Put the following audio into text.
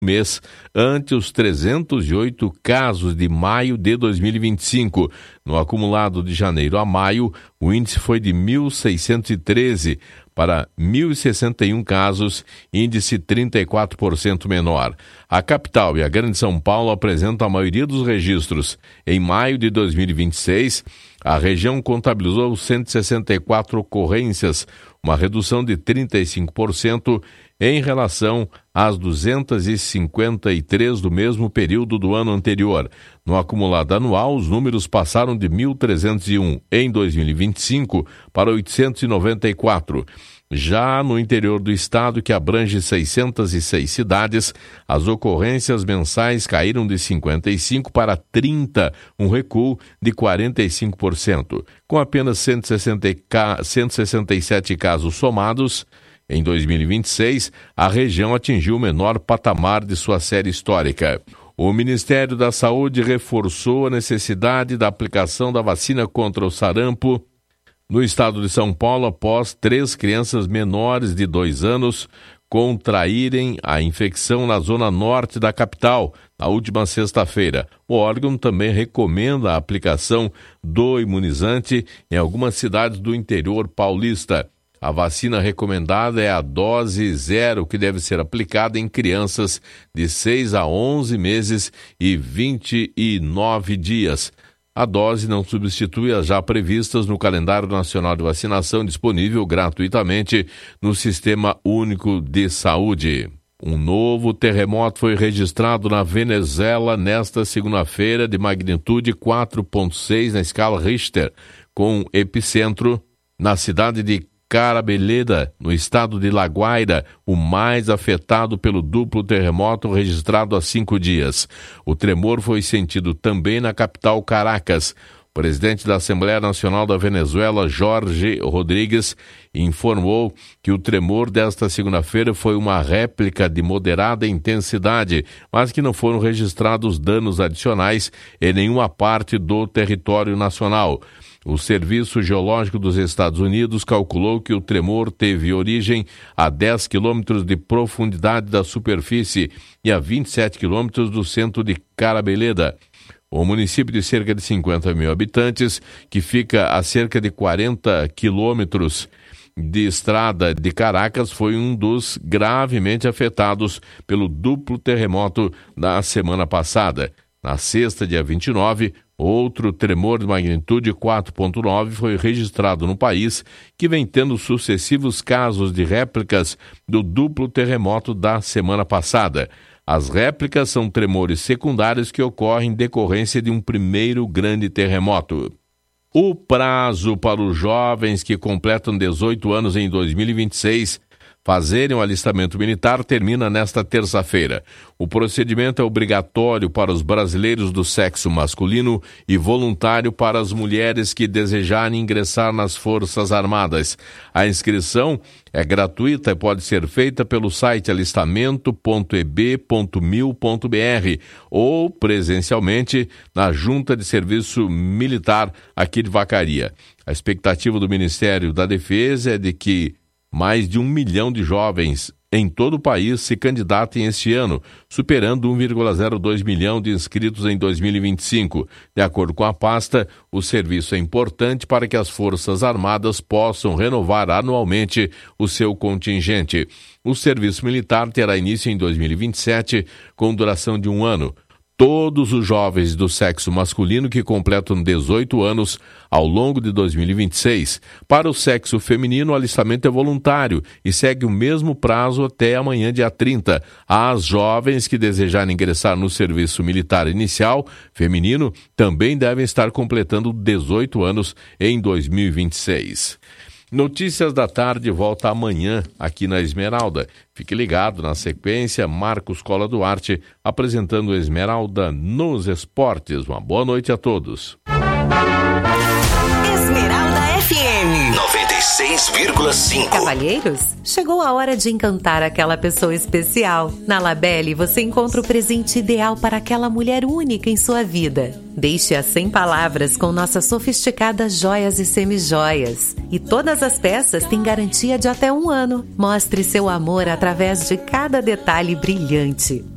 mês, ante os 308 casos de maio de 2025. No acumulado de janeiro a maio, o índice foi de 1.613 para 1.061 casos, índice 34% menor. A capital e a Grande São Paulo apresentam a maioria dos registros. Em maio de 2026, a região contabilizou 164 ocorrências, uma redução de 35% em relação às 253 do mesmo período do ano anterior. No acumulado anual, os números passaram de 1.301 em 2025 para 894. Já no interior do estado, que abrange 606 cidades, as ocorrências mensais caíram de 55 para 30, um recuo de 45%. Com apenas 167 casos somados, em 2026, a região atingiu o menor patamar de sua série histórica. O Ministério da Saúde reforçou a necessidade da aplicação da vacina contra o sarampo no estado de São Paulo após 3 crianças menores de 2 anos contraírem a infecção na zona norte da capital na última sexta-feira. O órgão também recomenda a aplicação do imunizante em algumas cidades do interior paulista. A vacina recomendada é a dose 0, que deve ser aplicada em crianças de 6 a 11 meses e 29 dias. A dose não substitui as já previstas no Calendário Nacional de Vacinação, disponível gratuitamente no Sistema Único de Saúde. Um novo terremoto foi registrado na Venezuela nesta segunda-feira, de magnitude 4,6 na escala Richter, com epicentro na cidade de Carabeleda, no estado de La Guaira, o mais afetado pelo duplo terremoto registrado há 5 dias. O tremor foi sentido também na capital Caracas. O presidente da Assembleia Nacional da Venezuela, Jorge Rodrigues, informou que o tremor desta segunda-feira foi uma réplica de moderada intensidade, mas que não foram registrados danos adicionais em nenhuma parte do território nacional. O Serviço Geológico dos Estados Unidos calculou que o tremor teve origem a 10 quilômetros de profundidade da superfície e a 27 quilômetros do centro de Carabeleda. O município de cerca de 50 mil habitantes, que fica a cerca de 40 quilômetros de estrada de Caracas, foi um dos gravemente afetados pelo duplo terremoto da semana passada. Na sexta, dia 29, outro tremor de magnitude 4,9 foi registrado no país, que vem tendo sucessivos casos de réplicas do duplo terremoto da semana passada. As réplicas são tremores secundários que ocorrem em decorrência de um primeiro grande terremoto. O prazo para os jovens que completam 18 anos em 2026 fazerem o alistamento militar termina nesta terça-feira. O procedimento é obrigatório para os brasileiros do sexo masculino e voluntário para as mulheres que desejarem ingressar nas Forças Armadas. A inscrição é gratuita e pode ser feita pelo site alistamento.eb.mil.br ou presencialmente na Junta de Serviço Militar aqui de Vacaria. A expectativa do Ministério da Defesa é de que mais de 1 milhão de jovens em todo o país se candidatem este ano, superando 1,02 milhão de inscritos em 2025. De acordo com a pasta, o serviço é importante para que as Forças Armadas possam renovar anualmente o seu contingente. O serviço militar terá início em 2027, com duração de 1 ano. Todos os jovens do sexo masculino que completam 18 anos ao longo de 2026. Para o sexo feminino, o alistamento é voluntário e segue o mesmo prazo até amanhã, dia 30. As jovens que desejarem ingressar no serviço militar inicial feminino também devem estar completando 18 anos em 2026. Notícias da Tarde volta amanhã aqui na Esmeralda. Fique ligado, na sequência, Marcos Cola Duarte apresentando Esmeralda nos Esportes. Uma boa noite a todos. Esmeralda FM 96,5. Cavalheiros, chegou a hora de encantar aquela pessoa especial. Na Labelle você encontra o presente ideal para aquela mulher única em sua vida. Deixe-a sem palavras com nossas sofisticadas joias e semijoias. E todas as peças têm garantia de até 1 ano. Mostre seu amor através de cada detalhe brilhante.